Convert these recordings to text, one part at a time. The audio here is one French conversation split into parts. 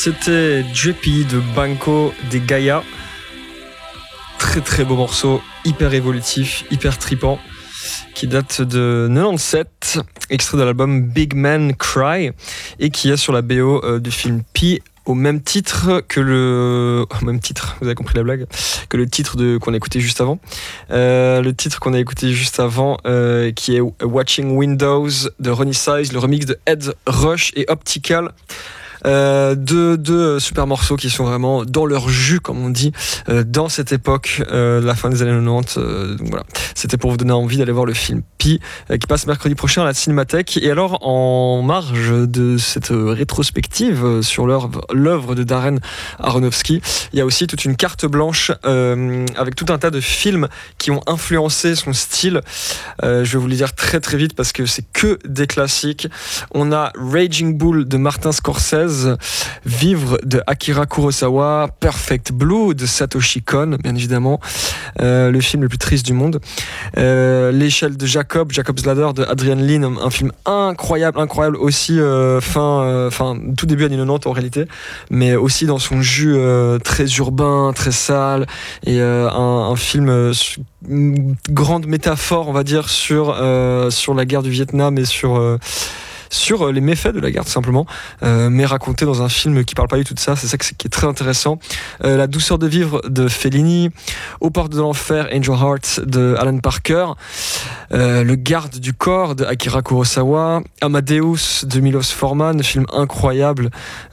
C'était Drippy de Banco de Gaia. Très très beau morceau, hyper évolutif, hyper tripant, qui date de 97, extrait de l'album Big Man Cry, et qui est sur la BO du film Pi, au même titre que vous avez compris la blague, que le titre qu'on a écouté juste avant. Le titre qu'on a écouté juste avant, qui est Watching Windows de Ronnie Size, le remix de Ed Rush et Optical. Deux super morceaux qui sont vraiment dans leur jus, comme on dit, dans cette époque, la fin des années 90. Donc voilà, c'était pour vous donner envie d'aller voir le film Pi, qui passe mercredi prochain à la Cinémathèque. Et alors, en marge de cette rétrospective sur l'œuvre de Darren Aronofsky, il y a aussi toute une carte blanche avec tout un tas de films qui ont influencé son style. Je vais vous les dire très très vite parce que c'est que des classiques. On a Raging Bull de Martin Scorsese, Vivre de Akira Kurosawa, Perfect Blue de Satoshi Kon, bien évidemment, le film le plus triste du monde, L'échelle de Jacob's Ladder de Adrian Lyne, un film incroyable aussi, tout début années 90 en réalité, mais aussi dans son jus très urbain, très sale, et un film, une grande métaphore, on va dire, sur la guerre du Vietnam et sur les méfaits de la guerre tout simplement, mais raconté dans un film qui parle pas du tout de ça. C'est ça qui est très intéressant. La douceur de vivre de Fellini, Aux portes de l'enfer, Angel Heart de Alan Parker, Le garde du corps de Akira Kurosawa, Amadeus de Milos Forman, film incroyable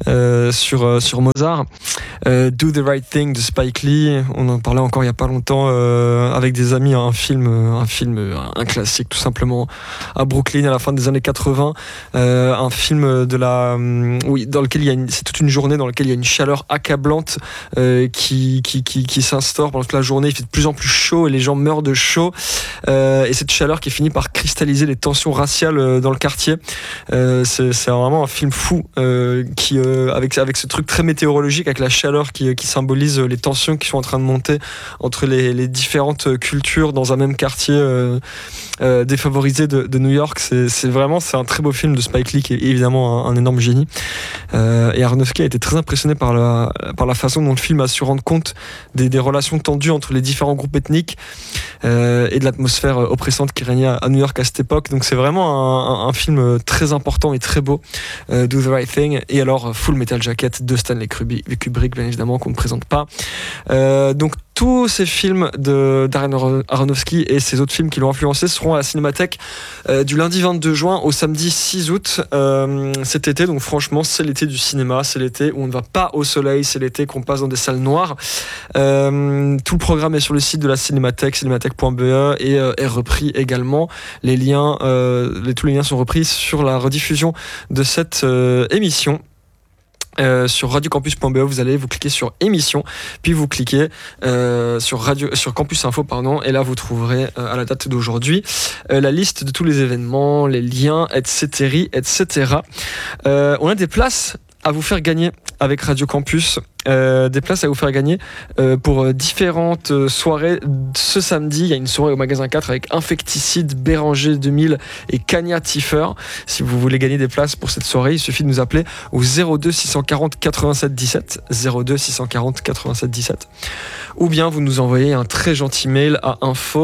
sur Mozart, Do the Right Thing de Spike Lee, on en parlait encore il y a pas longtemps avec des amis, un classique tout simplement, à Brooklyn à la fin des années 80. Un film dans lequel c'est toute une journée dans laquelle il y a une chaleur accablante qui s'instaure pendant toute la journée. Il fait de plus en plus chaud et les gens meurent de chaud, et cette chaleur qui finit par cristalliser les tensions raciales dans le quartier. C'est vraiment un film fou avec ce truc très météorologique, avec la chaleur qui symbolise les tensions qui sont en train de monter entre les différentes cultures dans un même quartier défavorisé de New York. C'est un très beau film de Spike Lee, qui est évidemment un énorme génie, et Aronofsky a été très impressionné par la façon dont le film a su rendre compte des relations tendues entre les différents groupes ethniques, et de l'atmosphère oppressante qui régnait à New York à cette époque. Donc c'est vraiment un film très important et très beau, Do the Right Thing, et alors Full Metal Jacket de Stanley Kubrick, bien évidemment, qu'on ne présente pas. Donc tous ces films de Darren Aronofsky et ces autres films qui l'ont influencé seront à la Cinémathèque du lundi 22 juin au samedi 6 août cet été. Donc franchement, c'est l'été du cinéma, c'est l'été où on ne va pas au soleil, c'est l'été qu'on passe dans des salles noires. Tout le programme est sur le site de la Cinémathèque, cinémathèque.be, et est repris également. Tous les liens sont repris sur la rediffusion de cette émission. Sur radiocampus.be, vous cliquez sur émission, puis vous cliquez sur Campus Info, et là vous trouverez à la date d'aujourd'hui la liste de tous les événements, les liens, etc. On a des places à vous faire gagner avec Radio Campus. Des places à vous faire gagner pour différentes soirées. Ce samedi, il y a une soirée au magasin 4 avec Infecticide, Béranger 2000 et Kanya Tiffer. Si vous voulez gagner des places pour cette soirée, il suffit de nous appeler au 02 640 87 17, 02 640 87 17, ou bien vous nous envoyez un très gentil mail à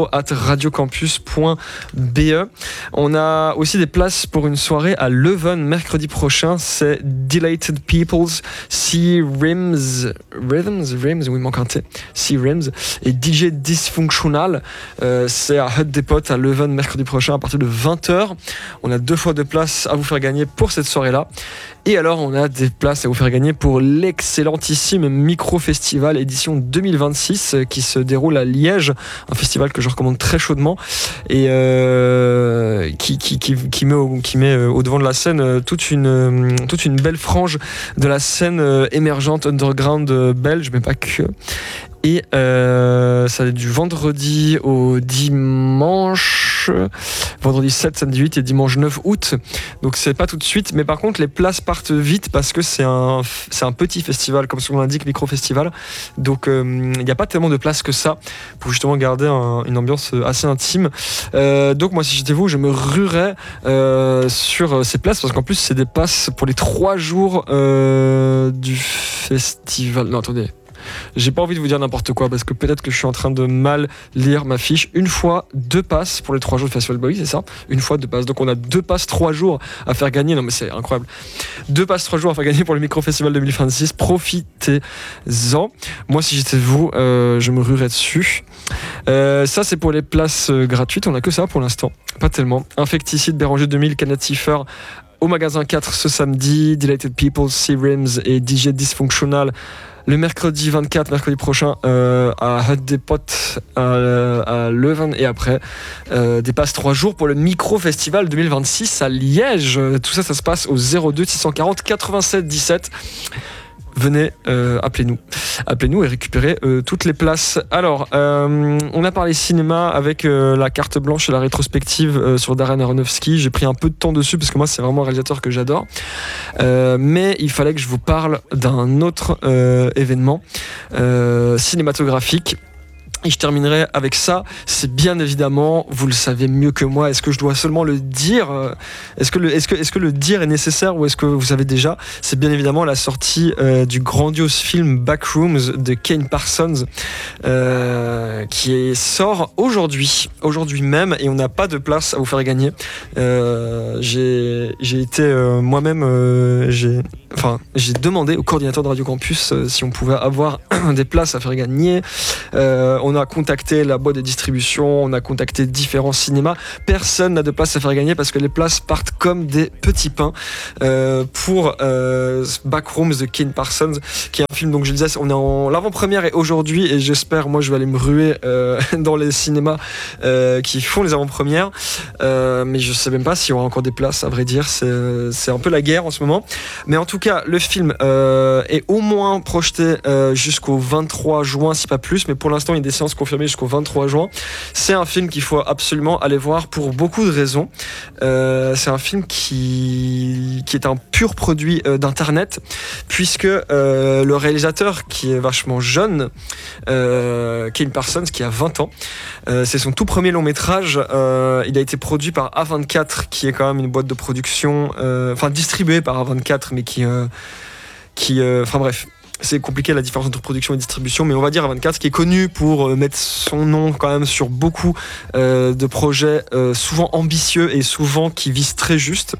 info@radiocampus.be. On a aussi des places pour une soirée à Leuven mercredi prochain. C'est Delighted Peoples, C-Rims, oui, il manque un T, C-Rims, et DJ Dysfunctional. C'est à Hut Depot à Leuven mercredi prochain à partir de 20h. On a 2 fois de places à vous faire gagner pour cette soirée-là. Et alors, on a des places à vous faire gagner pour l'excellentissime Micro Festival édition 2026 qui se déroule à Liège, un festival que je recommande très chaudement, et qui met au devant de la scène toute une belle frange de la scène émergente underground underground belge, mais pas que. Et ça est du vendredi au dimanche, vendredi 7, samedi 8 et dimanche 9 août. Donc c'est pas tout de suite, mais par contre les places partent vite parce que c'est un petit festival, comme son nom l'indique, micro-festival. Donc il n'y a pas tellement de places que ça pour justement garder une ambiance assez intime. Donc moi si j'étais vous, je me ruerais sur ces places parce qu'en plus c'est des passes pour les 3 jours du festival. Non attendez. J'ai pas envie de vous dire n'importe quoi parce que peut-être que je suis en train de mal lire ma fiche. 1 fois 2 passes pour les 3 jours de Festival Boy, c'est ça ? 1 fois 2 passes. Donc on a 2 passes 3 jours à faire gagner. Non mais c'est incroyable. 2 passes 3 jours à faire gagner pour le Micro-Festival 2026. Profitez-en. Moi si j'étais vous, je me ruerais dessus. Ça c'est pour les places gratuites. On a que ça pour l'instant. Pas tellement. Infecticide, Béranger 2000, Canatiffer au magasin 4 ce samedi. Delighted People, Sea-Rims et DJ Dysfunctional le mercredi 24, mercredi prochain, à Hut des Potes à Leuven. Et après, des passes 3 jours pour le Micro-Festival 2026 à Liège. Tout ça, ça se passe au 02 640 87 17. Venez, appelez-nous et récupérez toutes les places. Alors, on a parlé cinéma avec la carte blanche et la rétrospective sur Darren Aronofsky. J'ai pris un peu de temps dessus parce que moi, c'est vraiment un réalisateur que j'adore. Mais il fallait que je vous parle d'un autre événement cinématographique. Et je terminerai avec ça. C'est bien évidemment, vous le savez mieux que moi. Est-ce que je dois seulement le dire ? Est-ce que le dire est nécessaire ou est-ce que vous savez déjà ? C'est bien évidemment la sortie du grandiose film Backrooms de Kane Parsons qui sort aujourd'hui même, et on n'a pas de place à vous faire gagner. J'ai été moi-même, j'ai demandé au coordinateur de Radio Campus si on pouvait avoir des places à faire gagner. On a contacté la boîte de distribution, on a contacté différents cinémas. Personne n'a de place à faire gagner parce que les places partent comme des petits pains pour Backrooms de Kane Parsons, qui est un film, donc je disais, on est en l'avant-première et aujourd'hui, et j'espère, moi je vais aller me ruer dans les cinémas qui font les avant-premières, mais je sais même pas s'il y aura encore des places, à vrai dire. C'est un peu la guerre en ce moment, mais en tout cas le film est au moins projeté jusqu'au 23 juin si pas plus, mais pour l'instant il y a des séances confirmées jusqu'au 23 juin. C'est un film qu'il faut absolument aller voir pour beaucoup de raisons. C'est un film qui est un pur produit d'internet, puisque le réalisateur, qui est vachement jeune, Kane Parsons, qui a 20 ans, c'est son tout premier long métrage. Il a été produit par A24, qui est quand même une boîte de production, distribuée par A24, mais bref, c'est compliqué la différence entre production et distribution, mais on va dire A24, qui est connu pour mettre son nom quand même sur beaucoup de projets souvent ambitieux et souvent qui visent très juste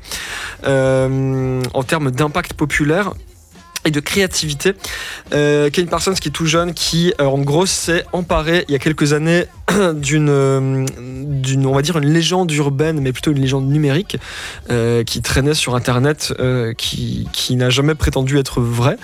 en termes d'impact populaire et de créativité. Kane Parsons, qui est tout jeune, qui en gros s'est emparé il y a quelques années d'une on va dire une légende urbaine, mais plutôt une légende numérique qui traînait sur internet, qui n'a jamais prétendu être vrai,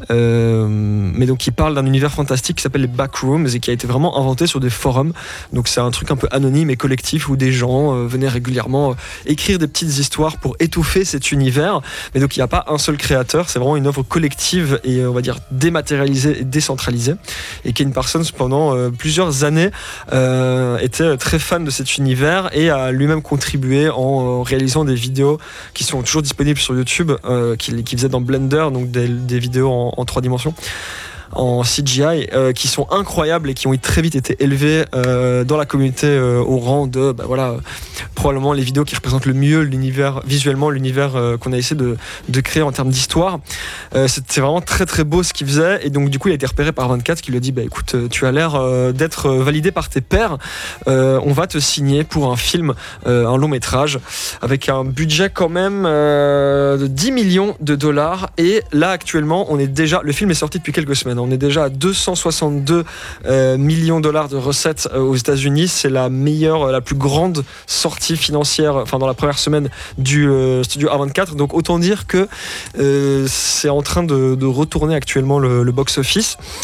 mais donc qui parle d'un univers fantastique qui s'appelle les Backrooms et qui a été vraiment inventé sur des forums. Donc c'est un truc un peu anonyme et collectif où des gens venaient régulièrement écrire des petites histoires pour étouffer cet univers, mais donc il n'y a pas un seul créateur, c'est vraiment une œuvre collective et on va dire dématérialisée et décentralisée. Et Kane Parsons, pendant plusieurs années, était très fan de cet univers et a lui-même contribué en réalisant des vidéos qui sont toujours disponibles sur YouTube, qu'il faisait dans Blender, donc des vidéos en 3 dimensions, en CGI, qui sont incroyables et qui ont très vite été élevés dans la communauté au rang de probablement les vidéos qui représentent le mieux l'univers, visuellement l'univers qu'on a essayé de créer en termes d'histoire. C'est vraiment très très beau ce qu'il faisait, et donc du coup il a été repéré par 24 qui lui a dit écoute, tu as l'air d'être validé par tes pairs, on va te signer pour un film, un long métrage avec un budget quand même de 10 millions de dollars, et là actuellement le film est sorti depuis quelques semaines. On est déjà à 262 millions de dollars de recettes aux États-Unis. C'est la plus grande sortie financière, dans la première semaine du studio A24. Donc autant dire que c'est en train de retourner actuellement le box-office.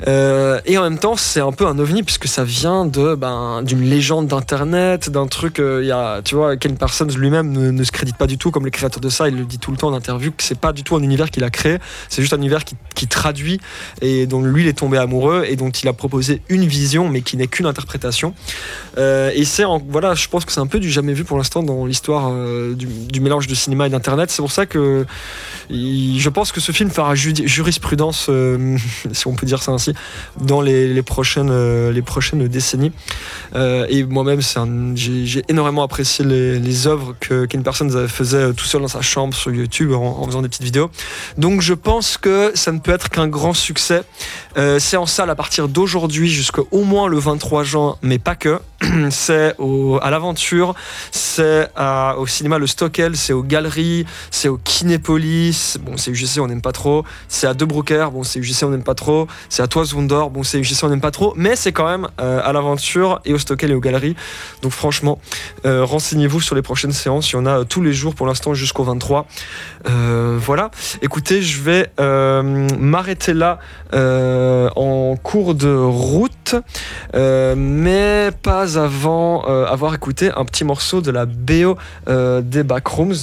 Et en même temps, c'est un peu un ovni puisque ça vient d'une légende d'internet, d'un truc. Tu vois, Ken Parsons lui-même ne se crédite pas du tout comme le créateur de ça. Il le dit tout le temps en interview que c'est pas du tout un univers qu'il a créé. C'est juste un univers qui traduit et dont lui il est tombé amoureux et dont il a proposé une vision, mais qui n'est qu'une interprétation. Et je pense que c'est un peu du jamais vu pour l'instant dans l'histoire du mélange de cinéma et d'internet. C'est pour ça que je pense que ce film fera jurisprudence, si on peut dire ça ainsi, dans les prochaines décennies. Et moi-même, j'ai énormément apprécié les œuvres que Ken Parsons faisait tout seul dans sa chambre sur YouTube en faisant des petites vidéos. Donc je pense que ça ne peut être qu'un grand succès. C'est en salle à partir d'aujourd'hui jusqu'au moins le 23 juin, mais pas que. C'est à l'Aventure, c'est au cinéma Le Stockel, c'est aux Galeries, c'est au Kinépolis, bon c'est UGC on n'aime pas trop, c'est à De Broecker, bon c'est UGC on n'aime pas trop, c'est à Toise Wonder, bon c'est UGC on n'aime pas trop, mais c'est quand même à l'Aventure et au Stockel et aux Galeries. Donc franchement, renseignez-vous sur les prochaines séances, il y en a tous les jours pour l'instant jusqu'au 23. Voilà, écoutez, je vais m'arrêter là en cours de route, mais pas avant avoir écouté un petit morceau de la BO des Backrooms.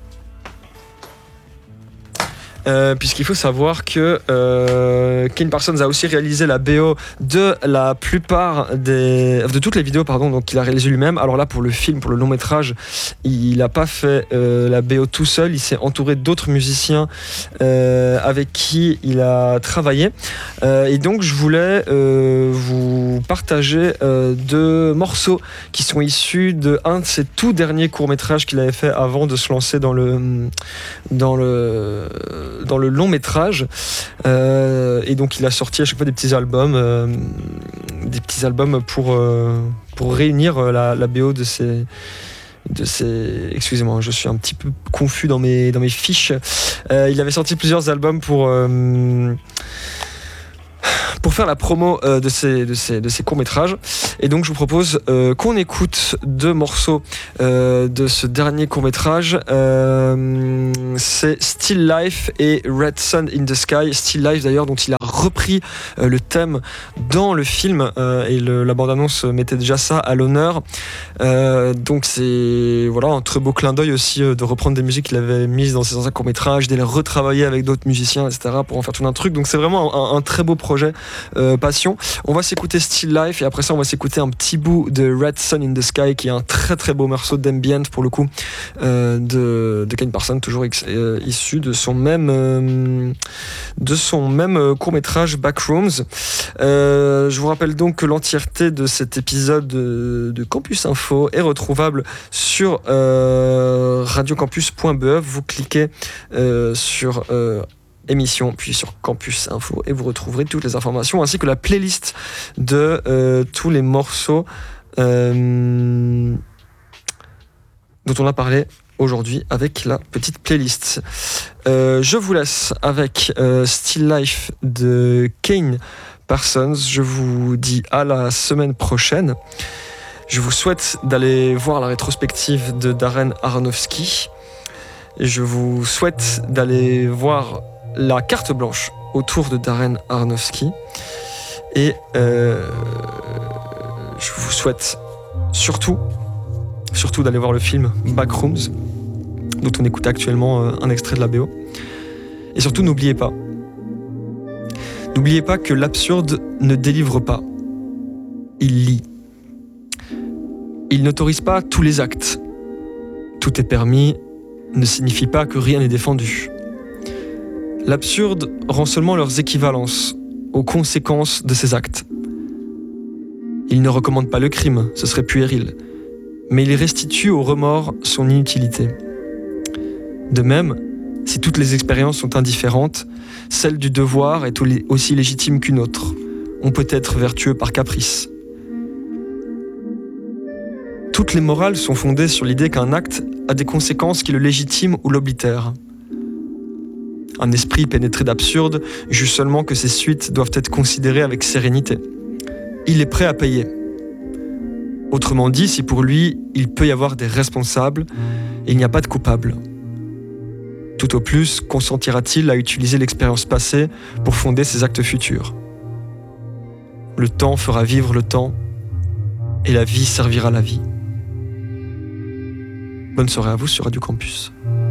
Puisqu'il faut savoir que Ken Parsons a aussi réalisé la BO de la plupart de toutes les vidéos, donc il a réalisé lui-même. Alors là, pour le film, pour le long métrage, il n'a pas fait la BO tout seul, il s'est entouré d'autres musiciens avec qui il a travaillé. Et donc je voulais vous partager deux morceaux qui sont issus d'un de ses tout derniers courts-métrages qu'il avait fait avant de se lancer dans le long métrage, et donc il a sorti à chaque fois des petits albums pour réunir la BO de ces excusez-moi, je suis un petit peu confus dans mes fiches. Il avait sorti plusieurs albums pour faire la promo de ces courts-métrages. Et donc je vous propose qu'on écoute deux morceaux de ce dernier court-métrage. C'est Still Life et Red Sun in the Sky. Still Life d'ailleurs, dont il a repris le thème dans le film, et la bande-annonce mettait déjà ça à l'honneur. Donc c'est un très beau clin d'œil aussi de reprendre des musiques qu'il avait mises dans ses anciens courts-métrages, de les retravailler avec d'autres musiciens, etc. pour en faire tout un truc. Donc c'est vraiment un très beau projet. Passion. On va s'écouter Still Life et après ça on va s'écouter un petit bout de Red Sun in the Sky, qui est un très très beau morceau d'ambient pour le coup, de Ken Parsons, toujours issu de son même court-métrage Backrooms. Je vous rappelle donc que l'entièreté de cet épisode de Campus Info est retrouvable sur radiocampus.be. Vous cliquez sur émission, puis sur Campus Info, et vous retrouverez toutes les informations ainsi que la playlist de tous les morceaux dont on a parlé aujourd'hui avec la petite playlist. Je vous laisse avec Still Life de Ken Parsons. Je vous dis à la semaine prochaine. Je vous souhaite d'aller voir la rétrospective de Darren Aronofsky. Et je vous souhaite d'aller voir la carte blanche autour de Darren Aronofsky. Et je vous souhaite surtout d'aller voir le film Backrooms, dont on écoute actuellement un extrait de la BO. Et surtout, n'oubliez pas que l'absurde ne délivre pas, il lie. Il n'autorise pas tous les actes. Tout est permis ne signifie pas que rien n'est défendu. L'absurde rend seulement leurs équivalences aux conséquences de ces actes. Il ne recommande pas le crime, ce serait puéril, mais il restitue au remords son inutilité. De même, si toutes les expériences sont indifférentes, celle du devoir est aussi légitime qu'une autre. On peut être vertueux par caprice. Toutes les morales sont fondées sur l'idée qu'un acte a des conséquences qui le légitiment ou l'oblitèrent. Un esprit pénétré d'absurde juge seulement que ces suites doivent être considérées avec sérénité. Il est prêt à payer. Autrement dit, si pour lui, il peut y avoir des responsables, il n'y a pas de coupable. Tout au plus, consentira-t-il à utiliser l'expérience passée pour fonder ses actes futurs. Le temps fera vivre le temps et la vie servira la vie. Bonne soirée à vous sur Radio Campus.